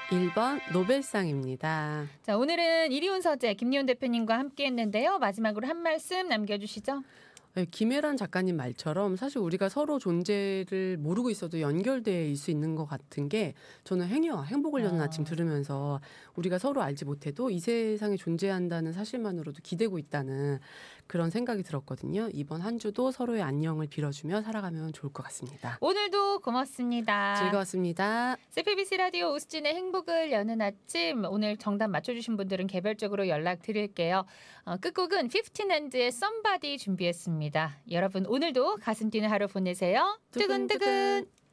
1번 노벨상입니다. 자, 오늘은 이리온 서재 김리온 대표님과 함께 했는데요. 마지막으로 한 말씀 남겨주시죠. 네, 김혜란 작가님 말처럼 사실 우리가 서로 존재를 모르고 있어도 연결되어 있을 수 있는 것 같은 게 저는 행여와 행복을 여는 아침 들으면서 우리가 서로 알지 못해도 이 세상에 존재한다는 사실만으로도 기대고 있다는 그런 생각이 들었거든요. 이번 한 주도 서로의 안녕을 빌어주며 살아가면 좋을 것 같습니다. 오늘도 고맙습니다. 즐거웠습니다. CPBC 라디오 오수진의 행복을 여는 아침, 오늘 정답 맞춰주신 분들은 개별적으로 연락드릴게요. 끝곡은 15&의 Somebody 준비했습니다. 여러분 오늘도 가슴 뛰는 하루 보내세요. 두근두근.